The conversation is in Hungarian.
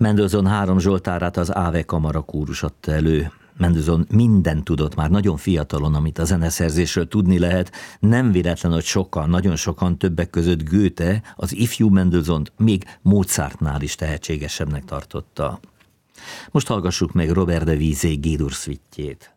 Mendelssohn 3 Zsoltárát az Ave Kamara kórus adta elő. Mendelssohn mindent tudott már nagyon fiatalon, amit a zeneszerzésről tudni lehet. Nem véletlen, hogy sokan, nagyon sokan, többek között Goethe az ifjú Mendelssohnt még Mozartnál is tehetségesebbnek tartotta. Most hallgassuk meg Robert de Visé G-dur szvittjét.